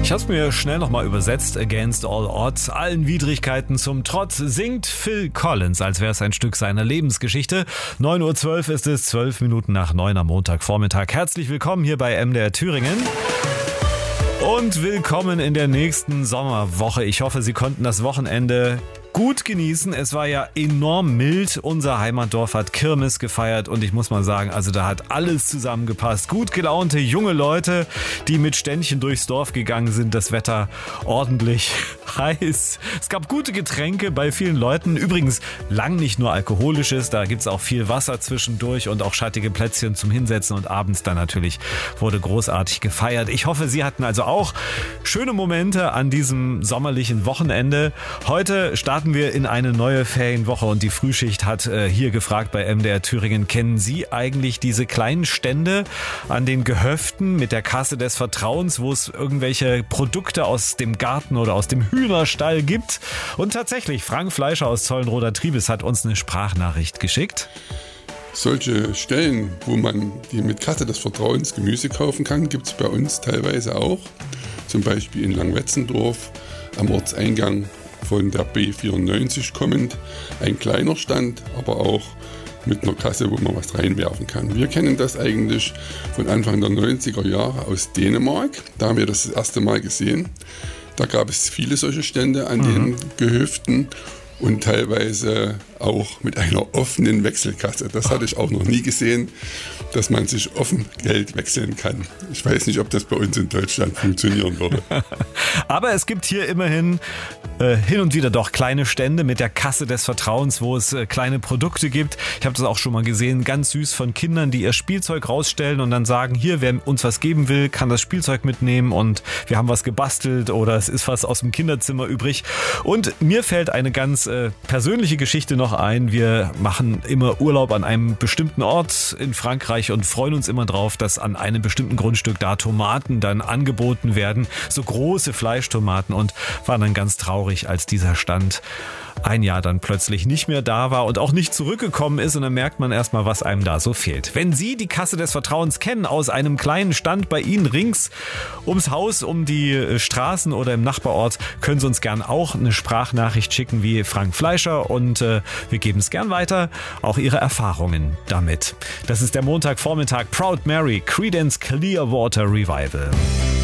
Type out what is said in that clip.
Ich habe es mir schnell nochmal übersetzt. Against all odds, allen Widrigkeiten zum Trotz, singt Phil Collins, als wäre es ein Stück seiner Lebensgeschichte. 9:12 Uhr ist es, 12 Minuten nach 9 am Montagvormittag. Herzlich willkommen hier bei MDR Thüringen. Und willkommen in der nächsten Sommerwoche. Ich hoffe, Sie konnten das Wochenende gut genießen. Es war ja enorm mild. Unser Heimatdorf hat Kirmes gefeiert und ich muss mal sagen, also da hat alles zusammengepasst. Gut gelaunte junge Leute, die mit Ständchen durchs Dorf gegangen sind. Das Wetter ordentlich heiß. Es gab gute Getränke bei vielen Leuten. Übrigens lang nicht nur alkoholisches, da gibt's auch viel Wasser zwischendurch und auch schattige Plätzchen zum Hinsetzen und abends dann natürlich wurde großartig gefeiert. Ich hoffe, Sie hatten also auch schöne Momente an diesem sommerlichen Wochenende. Heute starten wir in eine neue Ferienwoche und die Frühschicht hat hier gefragt bei MDR Thüringen, kennen Sie eigentlich diese kleinen Stände an den Gehöften mit der Kasse des Vertrauens, wo es irgendwelche Produkte aus dem Garten oder aus dem Hühnerstall gibt? Und tatsächlich, Frank Fleischer aus Zollenroder Triebes hat uns eine Sprachnachricht geschickt. Solche Stellen, wo man die mit Kasse des Vertrauens Gemüse kaufen kann, gibt es bei uns teilweise auch. Zum Beispiel in Langwetzendorf am Ortseingang von der B94 kommend. Ein kleiner Stand, aber auch mit einer Kasse, wo man was reinwerfen kann. Wir kennen das eigentlich von Anfang der 90er Jahre aus Dänemark. Da haben wir das erste Mal gesehen. Da gab es viele solche Stände an den Gehöften und teilweise auch mit einer offenen Wechselkasse. Das hatte ich auch noch nie gesehen, dass man sich offen Geld wechseln kann. Ich weiß nicht, ob das bei uns in Deutschland funktionieren würde. Aber es gibt hier immerhin hin und wieder doch kleine Stände mit der Kasse des Vertrauens, wo es kleine Produkte gibt. Ich habe das auch schon mal gesehen, ganz süß von Kindern, die ihr Spielzeug rausstellen und dann sagen, hier, wer uns was geben will, kann das Spielzeug mitnehmen und wir haben was gebastelt oder es ist was aus dem Kinderzimmer übrig. Und mir fällt eine ganz persönliche Geschichte noch ein. Wir machen immer Urlaub an einem bestimmten Ort in Frankreich und freuen uns immer drauf, dass an einem bestimmten Grundstück da Tomaten dann angeboten werden. So große Fleischtomaten und waren dann ganz traurig, als dieser Stand ein Jahr dann plötzlich nicht mehr da war und auch nicht zurückgekommen ist und dann merkt man erstmal, was einem da so fehlt. Wenn Sie die Kasse des Vertrauens kennen aus einem kleinen Stand bei Ihnen rings ums Haus, um die Straßen oder im Nachbarort, können Sie uns gern auch eine Sprachnachricht schicken wie Frank Fleischer und wir geben es gern weiter, auch Ihre Erfahrungen damit. Das ist der Montagvormittag Proud Mary, Creedence Clearwater Revival.